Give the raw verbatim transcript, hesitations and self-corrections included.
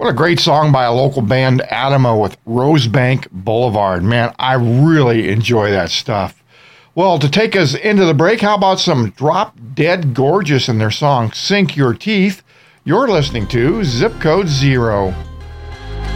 What a great song by a local band, Adama, with Rosebank Boulevard. Man, I really enjoy that stuff. Well, to take us into the break, how about some Drop Dead Gorgeous and their song, Sink Your Teeth? You're listening to Zip Code Zero.